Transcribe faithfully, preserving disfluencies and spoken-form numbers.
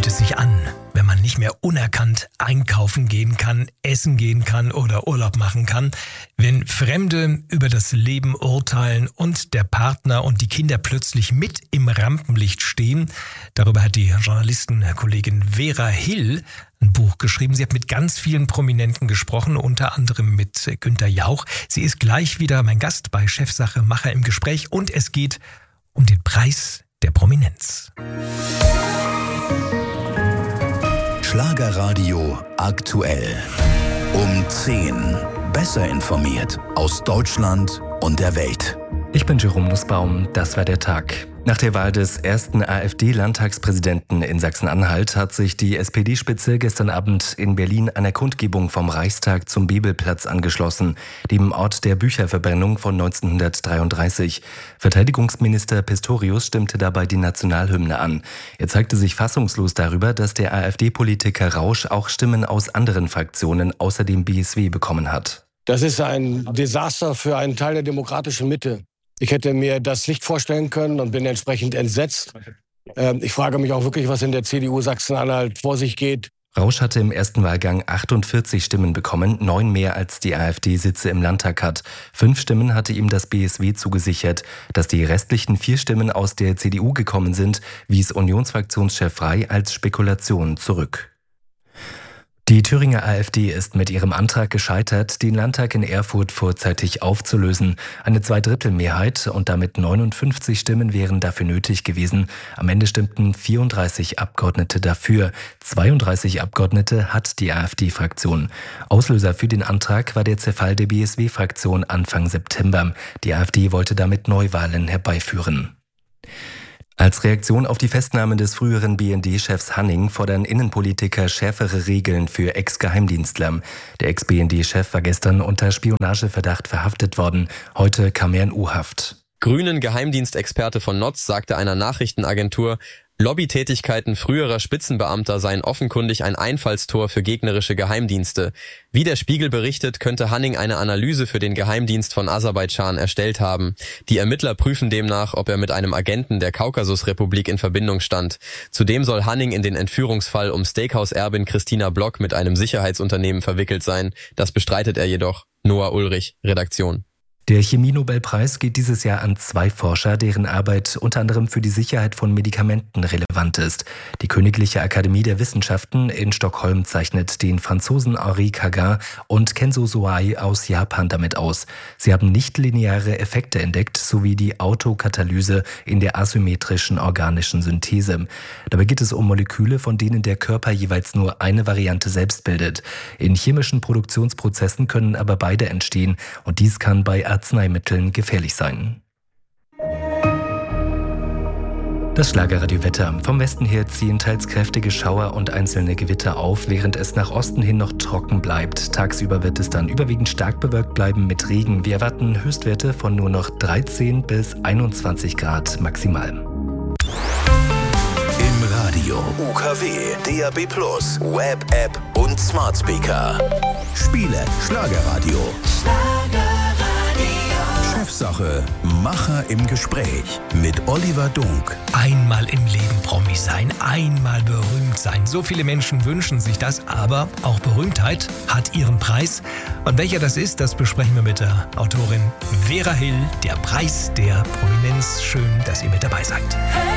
es sich an, wenn man nicht mehr unerkannt einkaufen gehen kann, essen gehen kann oder Urlaub machen kann, wenn Fremde über das Leben urteilen und der Partner und die Kinder plötzlich mit im Rampenlicht stehen? Darüber hat die Journalistenkollegin Vera Hill ein Buch geschrieben. Sie hat mit ganz vielen Prominenten gesprochen, unter anderem mit Günther Jauch. Sie ist gleich wieder mein Gast bei Chefsache Macher im Gespräch und es geht um den Preis der Prominenz. Schlagerradio aktuell. Um zehn. Besser informiert aus Deutschland und der Welt. Ich bin Jerome Nussbaum, das war der Tag. Nach der Wahl des ersten AfD-Landtagspräsidenten in Sachsen-Anhalt hat sich die S P D-Spitze gestern Abend in Berlin einer Kundgebung vom Reichstag zum Bebelplatz angeschlossen, dem Ort der Bücherverbrennung von neunzehnhundertdreiunddreißig. Verteidigungsminister Pistorius stimmte dabei die Nationalhymne an. Er zeigte sich fassungslos darüber, dass der AfD-Politiker Rausch auch Stimmen aus anderen Fraktionen außer dem B S W bekommen hat. Das ist ein Desaster für einen Teil der demokratischen Mitte. Ich hätte mir das nicht vorstellen können und bin entsprechend entsetzt. Ähm, ich frage mich auch wirklich, was in der C D U Sachsen-Anhalt vor sich geht. Rausch hatte im ersten Wahlgang achtundvierzig Stimmen bekommen, neun mehr als die AfD-Sitze im Landtag hat. Fünf Stimmen hatte ihm das B S W zugesichert. Dass die restlichen vier Stimmen aus der C D U gekommen sind, wies Unionsfraktionschef Frey als Spekulation zurück. Die Thüringer AfD ist mit ihrem Antrag gescheitert, den Landtag in Erfurt vorzeitig aufzulösen. Eine Zweidrittelmehrheit und damit neunundfünfzig Stimmen wären dafür nötig gewesen. Am Ende stimmten vierunddreißig Abgeordnete dafür. zweiunddreißig Abgeordnete hat die AfD-Fraktion. Auslöser für den Antrag war der Zerfall der B S W-Fraktion Anfang September. Die AfD wollte damit Neuwahlen herbeiführen. Als Reaktion auf die Festnahme des früheren B N D-Chefs Hanning fordern Innenpolitiker schärfere Regeln für Ex-Geheimdienstler. Der Ex-B N D-Chef war gestern unter Spionageverdacht verhaftet worden. Heute kam er in U-Haft. Grünen Geheimdienstexperte von Notz sagte einer Nachrichtenagentur, Lobbytätigkeiten früherer Spitzenbeamter seien offenkundig ein Einfallstor für gegnerische Geheimdienste. Wie der Spiegel berichtet, könnte Hanning eine Analyse für den Geheimdienst von Aserbaidschan erstellt haben. Die Ermittler prüfen demnach, ob er mit einem Agenten der Kaukasusrepublik in Verbindung stand. Zudem soll Hanning in den Entführungsfall um Steakhouse-Erbin Christina Block mit einem Sicherheitsunternehmen verwickelt sein. Das bestreitet er jedoch. Noah Ulrich, Redaktion. Der Chemie-Nobelpreis geht dieses Jahr an zwei Forscher, deren Arbeit unter anderem für die Sicherheit von Medikamenten relevant ist. Die Königliche Akademie der Wissenschaften in Stockholm zeichnet den Franzosen Henri Kagan und Kenzo Soai aus Japan damit aus. Sie haben nichtlineare Effekte entdeckt, sowie die Autokatalyse in der asymmetrischen organischen Synthese. Dabei geht es um Moleküle, von denen der Körper jeweils nur eine Variante selbst bildet. In chemischen Produktionsprozessen können aber beide entstehen und dies kann bei Arzneimitteln gefährlich sein. Das Schlagerradio-Wetter. Vom Westen her ziehen teils kräftige Schauer und einzelne Gewitter auf, während es nach Osten hin noch trocken bleibt. Tagsüber wird es dann überwiegend stark bewölkt bleiben mit Regen. Wir erwarten Höchstwerte von nur noch dreizehn bis einundzwanzig Grad maximal. Im Radio, U K W, D A B plus, Web-App und Smart Speaker. Spiele Schlagerradio. Chefsache Macher im Gespräch mit Oliver Dunk. Einmal im Leben Promi sein, einmal berühmt sein. So viele Menschen wünschen sich das, aber auch Berühmtheit hat ihren Preis. Und welcher das ist, das besprechen wir mit der Autorin Vera Hill. Der Preis der Prominenz. Schön, dass ihr mit dabei seid.